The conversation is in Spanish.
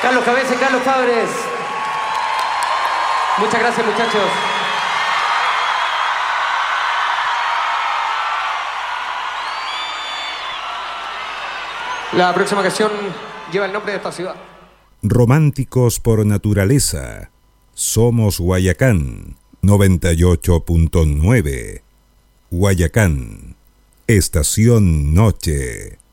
Carlos Cabeza y Carlos Fabres. Muchas gracias, muchachos. La próxima canción lleva el nombre de esta ciudad. Románticos por naturaleza. Somos Guayacán 98.9. Guayacán, Estación Noche.